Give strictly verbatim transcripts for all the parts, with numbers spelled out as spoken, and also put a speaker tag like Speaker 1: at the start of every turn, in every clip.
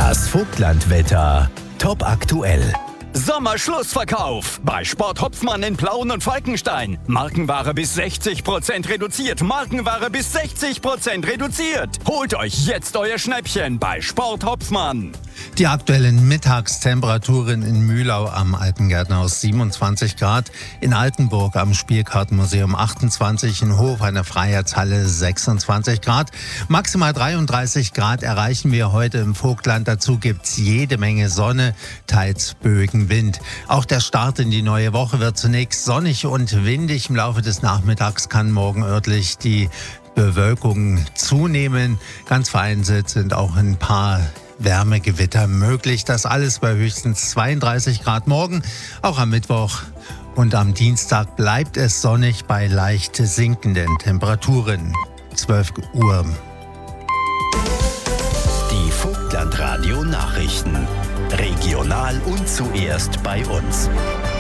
Speaker 1: Das Vogtlandwetter top aktuell.
Speaker 2: Sommerschlussverkauf bei Sport Hopfmann in Plauen und Falkenstein. Markenware bis sechzig Prozent reduziert. Markenware bis sechzig Prozent reduziert. Holt euch jetzt euer Schnäppchen bei Sport Hopfmann.
Speaker 3: Die aktuellen Mittagstemperaturen in Mühlau am Alpengärtnerhaus siebenundzwanzig Grad, in Altenburg am Spielkartenmuseum achtundzwanzig, in Hof an der Freiheitshalle sechsundzwanzig Grad. Maximal dreiunddreißig Grad erreichen wir heute im Vogtland. Dazu gibt's jede Menge Sonne, teils böigen Wind. Auch der Start in die neue Woche wird zunächst sonnig und windig. Im Laufe des Nachmittags kann morgen örtlich die Bewölkung zunehmen. Ganz vereinzelt sind auch ein paar Wärmegewitter möglich. Das alles bei höchstens zweiunddreißig Grad morgen. Auch am Mittwoch und am Dienstag bleibt es sonnig bei leicht sinkenden Temperaturen. zwölf Uhr.
Speaker 1: Die Vogtlandradio Nachrichten. Regional und zuerst bei uns.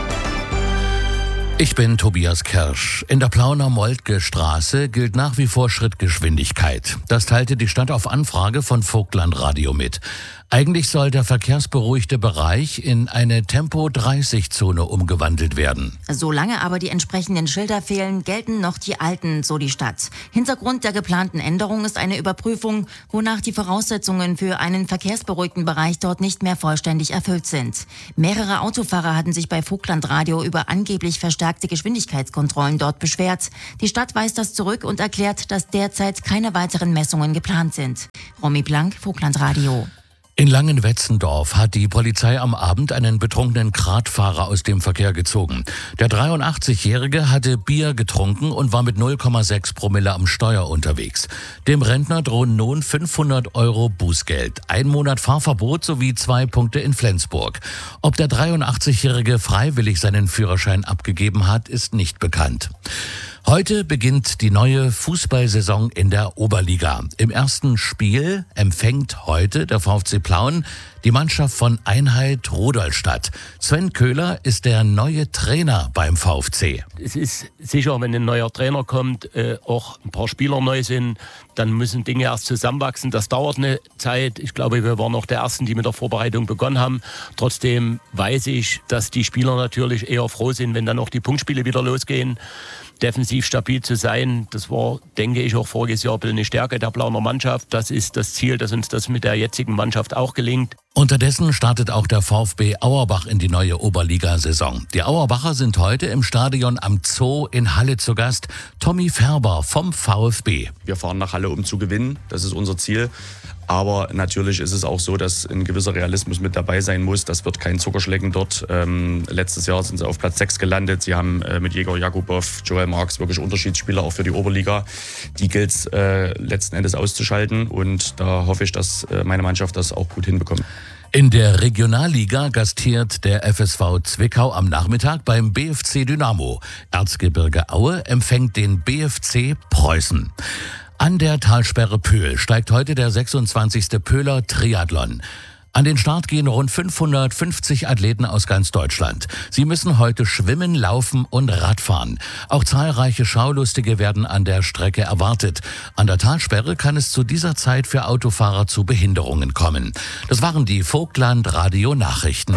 Speaker 4: Ich bin Tobias Kersch. In der Plauner Moltke Straße gilt nach wie vor Schrittgeschwindigkeit. Das teilte die Stadt auf Anfrage von Vogtlandradio mit. Eigentlich soll der verkehrsberuhigte Bereich in eine Tempo dreißig Zone umgewandelt werden.
Speaker 5: Solange aber die entsprechenden Schilder fehlen, gelten noch die alten, so die Stadt. Hintergrund der geplanten Änderung ist eine Überprüfung, wonach die Voraussetzungen für einen verkehrsberuhigten Bereich dort nicht mehr vollständig erfüllt sind. Mehrere Autofahrer hatten sich bei Vogtlandradio über angeblich verstärkte Geschwindigkeitskontrollen dort beschwert. Die Stadt weist das zurück und erklärt, dass derzeit keine weiteren Messungen geplant sind. Romy Blank, Vogtlandradio.
Speaker 4: In Langenwetzendorf hat die Polizei am Abend einen betrunkenen Kratfahrer aus dem Verkehr gezogen. Der dreiundachtzig-Jährige hatte Bier getrunken und war mit null Komma sechs Promille am Steuer unterwegs. Dem Rentner drohen nun fünfhundert Euro Bußgeld, ein Monat Fahrverbot sowie zwei Punkte in Flensburg. Ob der dreiundachtzig-Jährige freiwillig seinen Führerschein abgegeben hat, ist nicht bekannt. Heute beginnt die neue Fußballsaison in der Oberliga. Im ersten Spiel empfängt heute der VfC Plauen die Mannschaft von Einheit Rudolstadt. Sven Köhler ist der neue Trainer beim VfC.
Speaker 6: Es ist sicher, wenn ein neuer Trainer kommt, äh, auch ein paar Spieler neu sind, dann müssen Dinge erst zusammenwachsen. Das dauert eine Zeit. Ich glaube, wir waren noch der Ersten, die mit der Vorbereitung begonnen haben. Trotzdem weiß ich, dass die Spieler natürlich eher froh sind, wenn dann auch die Punktspiele wieder losgehen. Defensiv stabil zu sein, das war, denke ich, auch voriges Jahr ein bisschen eine Stärke der Plauner Mannschaft. Das ist das Ziel, dass uns das mit der jetzigen Mannschaft auch gelingt.
Speaker 4: Unterdessen startet auch der VfB Auerbach in die neue Oberligasaison. Die Auerbacher sind heute im Stadion am Zoo in Halle zu Gast. Tommy Färber vom VfB.
Speaker 7: Wir fahren nach Halle, um zu gewinnen. Das ist unser Ziel. Aber natürlich ist es auch so, dass ein gewisser Realismus mit dabei sein muss. Das wird kein Zuckerschlecken dort. Ähm, letztes Jahr sind sie auf Platz sechs gelandet. Sie haben äh, mit Jäger Jakubow, Joel Marx wirklich Unterschiedsspieler auch für die Oberliga. Die gilt es äh, letzten Endes auszuschalten. Und da hoffe ich, dass äh, meine Mannschaft das auch gut hinbekommt.
Speaker 4: In der Regionalliga gastiert der F S V Zwickau am Nachmittag beim B F C Dynamo. Erzgebirge Aue empfängt den B F C Preußen. An der Talsperre Pöhl steigt heute der sechsundzwanzigste Pöhler Triathlon. An den Start gehen rund fünfhundertfünfzig Athleten aus ganz Deutschland. Sie müssen heute schwimmen, laufen und Radfahren. Auch zahlreiche Schaulustige werden an der Strecke erwartet. An der Talsperre kann es zu dieser Zeit für Autofahrer zu Behinderungen kommen. Das waren die Vogtland-Radio-Nachrichten.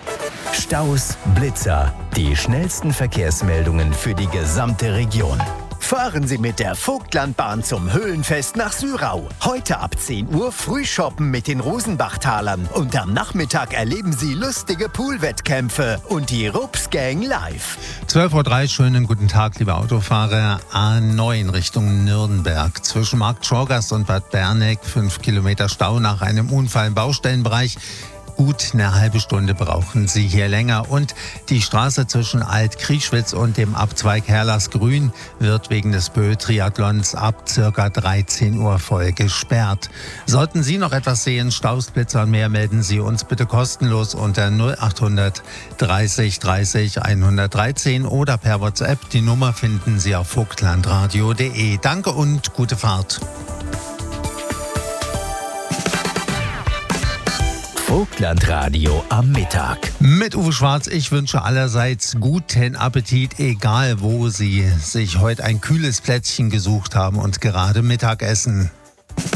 Speaker 1: Staus, Blitzer, die schnellsten Verkehrsmeldungen für die gesamte Region. Fahren Sie mit der Vogtlandbahn zum Höhlenfest nach Syrau. Heute ab zehn Uhr Frühshoppen mit den Rosenbachtalern. Und am Nachmittag erleben Sie lustige Poolwettkämpfe und die Rups Gang live.
Speaker 3: zwölf Uhr drei, schönen guten Tag, liebe Autofahrer. A neun Richtung Nürnberg. Zwischen Markt Schorgast und Bad Berneck. Fünf Kilometer Stau nach einem Unfall im Baustellenbereich. Gut eine halbe Stunde brauchen Sie hier länger. Und die Straße zwischen Alt-Kriechwitz und dem Abzweig Herlachsgrün wird wegen des Bö-Triathlons ab circa dreizehn Uhr voll gesperrt. Sollten Sie noch etwas sehen, Staus, Blitzer und mehr, melden Sie uns bitte kostenlos unter null achthundert dreißig dreißig hundertdreizehn oder per WhatsApp. Die Nummer finden Sie auf vogtlandradio punkt de. Danke und gute Fahrt.
Speaker 1: Vogtlandradio am Mittag.
Speaker 3: Mit Uwe Schwarz, ich wünsche allerseits guten Appetit, egal wo Sie sich heute ein kühles Plätzchen gesucht haben und gerade Mittag essen.